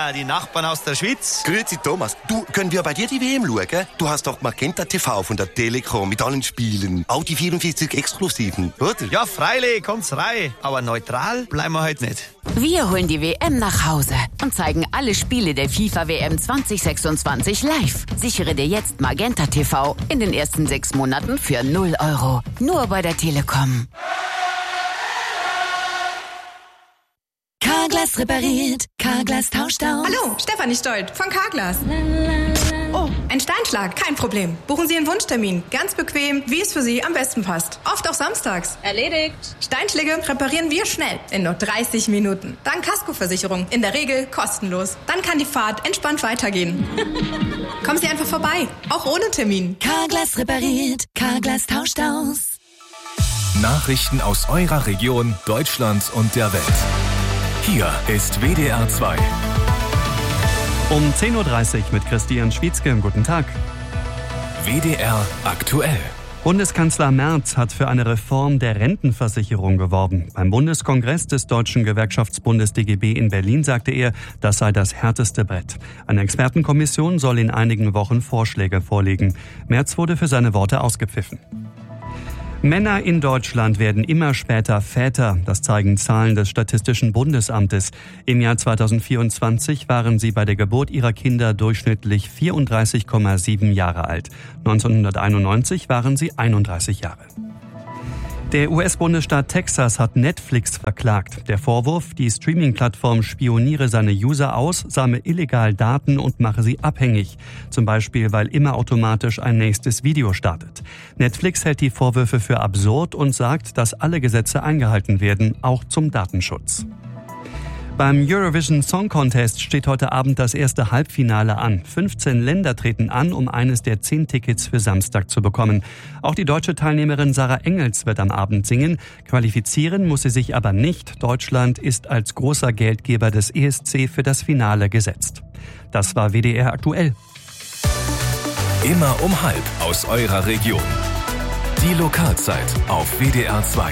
die Nachbarn aus der Schweiz. Grüezi Thomas, du, können wir bei dir die WM schauen? Du hast doch Magenta TV von der Telekom mit allen Spielen. Auch die 44 Exklusiven, oder? Ja, freilich, kommt's rein. Aber neutral bleiben wir heute nicht. Wir holen die WM nach Hause und zeigen alle Spiele der FIFA WM 2026 live. Sichere dir jetzt Magenta TV in den ersten 6 Monaten für 0 €. Nur bei der Telekom. Carglass repariert, Carglass tauscht aus. Hallo, Stefanie Stolt von Carglass. Oh, ein Steinschlag, kein Problem. Buchen Sie einen Wunschtermin. Ganz bequem, wie es für Sie am besten passt. Oft auch samstags. Erledigt. Steinschläge reparieren wir schnell, in nur 30 Minuten. Dank Kaskoversicherung, in der Regel kostenlos. Dann kann die Fahrt entspannt weitergehen. Kommen Sie einfach vorbei, auch ohne Termin. Carglass repariert, Carglass tauscht aus. Nachrichten aus eurer Region, Deutschland und der Welt. Hier ist WDR 2. Um 10.30 Uhr mit Christian Schwietzke. Guten Tag. WDR aktuell. Bundeskanzler Merz hat für eine Reform der Rentenversicherung geworben. Beim Bundeskongress des Deutschen Gewerkschaftsbundes DGB in Berlin sagte er, das sei das härteste Brett. Eine Expertenkommission soll in einigen Wochen Vorschläge vorlegen. Merz wurde für seine Worte ausgepfiffen. Männer in Deutschland werden immer später Väter. Das zeigen Zahlen des Statistischen Bundesamtes. Im Jahr 2024 waren sie bei der Geburt ihrer Kinder durchschnittlich 34,7 Jahre alt. 1991 waren sie 31 Jahre. Der US-Bundesstaat Texas hat Netflix verklagt. Der Vorwurf, die Streaming-Plattform spioniere seine User aus, sammle illegal Daten und mache sie abhängig. Zum Beispiel, weil immer automatisch ein nächstes Video startet. Netflix hält die Vorwürfe für absurd und sagt, dass alle Gesetze eingehalten werden, auch zum Datenschutz. Beim Eurovision Song Contest steht heute Abend das erste Halbfinale an. 15 Länder treten an, um eines der 10 Tickets für Samstag zu bekommen. Auch die deutsche Teilnehmerin Sarah Engels wird am Abend singen. Qualifizieren muss sie sich aber nicht. Deutschland ist als großer Geldgeber des ESC für das Finale gesetzt. Das war WDR aktuell. Immer um 12:30 aus eurer Region. Die Lokalzeit auf WDR 2.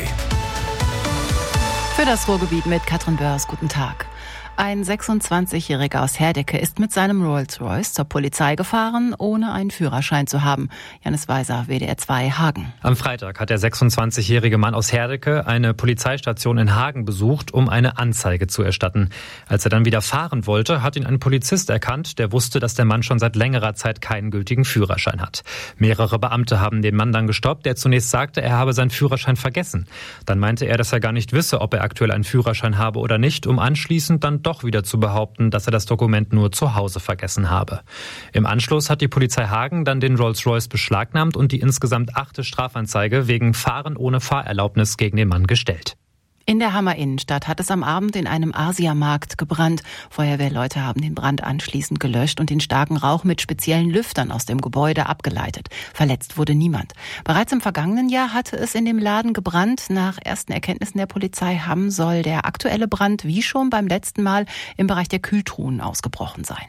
Für das Ruhrgebiet mit Katrin Börs, guten Tag. Ein 26-Jähriger aus Herdecke ist mit seinem Rolls-Royce zur Polizei gefahren, ohne einen Führerschein zu haben. Janis Weiser, WDR 2 Hagen. Am Freitag hat der 26-jährige Mann aus Herdecke eine Polizeistation in Hagen besucht, um eine Anzeige zu erstatten. Als er dann wieder fahren wollte, hat ihn ein Polizist erkannt, der wusste, dass der Mann schon seit längerer Zeit keinen gültigen Führerschein hat. Mehrere Beamte haben den Mann dann gestoppt, der zunächst sagte, er habe seinen Führerschein vergessen. Dann meinte er, dass er gar nicht wisse, ob er aktuell einen Führerschein habe oder nicht, um anschließend dann doch wieder zu behaupten, dass er das Dokument nur zu Hause vergessen habe. Im Anschluss hat die Polizei Hagen dann den Rolls-Royce beschlagnahmt und die insgesamt 8. Strafanzeige wegen Fahren ohne Fahrerlaubnis gegen den Mann gestellt. In der Hammer Innenstadt hat es am Abend in einem Asiamarkt gebrannt. Feuerwehrleute haben den Brand anschließend gelöscht und den starken Rauch mit speziellen Lüftern aus dem Gebäude abgeleitet. Verletzt wurde niemand. Bereits im vergangenen Jahr hatte es in dem Laden gebrannt. Nach ersten Erkenntnissen der Polizei soll der aktuelle Brand wie schon beim letzten Mal im Bereich der Kühltruhen ausgebrochen sein.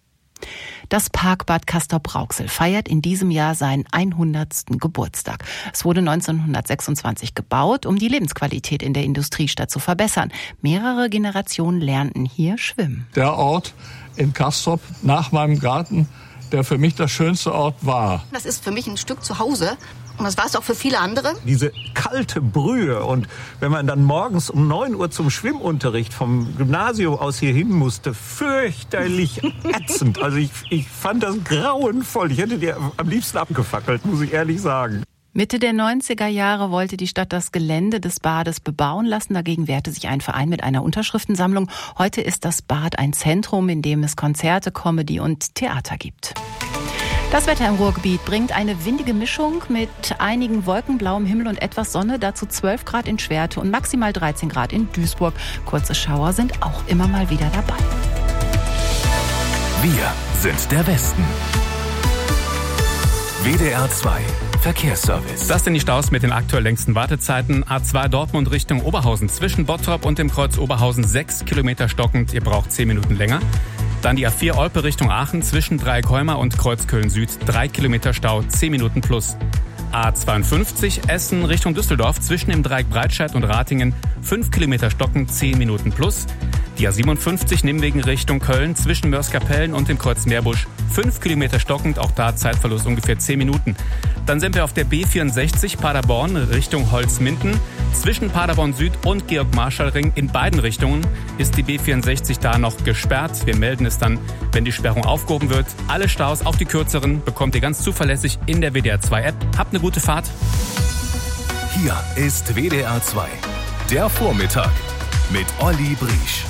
Das Parkbad Castrop-Rauxel feiert in diesem Jahr seinen 100. Geburtstag. Es wurde 1926 gebaut, um die Lebensqualität in der Industriestadt zu verbessern. Mehrere Generationen lernten hier schwimmen. Der Ort in Castrop nach meinem Garten, der für mich das schönste Ort war. Das ist für mich ein Stück zu Hause. Und das war es auch für viele andere. Diese kalte Brühe und wenn man dann morgens um 9 Uhr zum Schwimmunterricht vom Gymnasium aus hier hin musste, fürchterlich ätzend. Also ich fand das grauenvoll. Ich hätte die am liebsten abgefackelt, muss ich ehrlich sagen. Mitte der 90er Jahre wollte die Stadt das Gelände des Bades bebauen lassen. Dagegen wehrte sich ein Verein mit einer Unterschriftensammlung. Heute ist das Bad ein Zentrum, in dem es Konzerte, Comedy und Theater gibt. Das Wetter im Ruhrgebiet bringt eine windige Mischung mit einigen Wolken, blauem Himmel und etwas Sonne. Dazu 12 Grad in Schwerte und maximal 13 Grad in Duisburg. Kurze Schauer sind auch immer mal wieder dabei. Wir sind der Westen. WDR 2 Verkehrsservice. Das sind die Staus mit den aktuell längsten Wartezeiten. A2 Dortmund Richtung Oberhausen zwischen Bottrop und dem Kreuz Oberhausen 6 Kilometer stockend. Ihr braucht 10 Minuten länger. Dann die A4 Olpe Richtung Aachen zwischen Dreieckholmer und Kreuz Köln-Süd. 3 Kilometer Stau, 10 Minuten plus. A52 Essen Richtung Düsseldorf zwischen dem Dreieck Breitscheid und Ratingen. 5 Kilometer stocken, 10 Minuten plus. Die A57 Nimwegen Richtung Köln zwischen Mörs-Kapellen und dem Kreuz Meerbusch. 5 Kilometer stockend, auch da Zeitverlust ungefähr 10 Minuten. Dann sind wir auf der B64 Paderborn Richtung Holzminden. Zwischen Paderborn Süd und Georg-Marschall-Ring in beiden Richtungen ist die B64 da noch gesperrt. Wir melden es dann, wenn die Sperrung aufgehoben wird. Alle Staus, auch die kürzeren, bekommt ihr ganz zuverlässig in der WDR 2 App. Habt eine gute Fahrt. Hier ist WDR 2, der Vormittag mit Olli Briesch.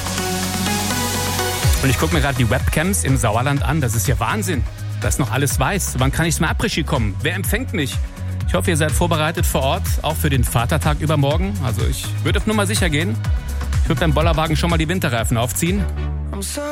Und ich gucke mir gerade die Webcams im Sauerland an. Das ist ja Wahnsinn, dass noch alles weiß. Wann kann ich zum Après-Ski kommen? Wer empfängt mich? Ich hoffe, ihr seid vorbereitet vor Ort, auch für den Vatertag übermorgen. Also ich würde auf Nummer sicher gehen. Ich würde beim Bollerwagen schon mal die Winterreifen aufziehen.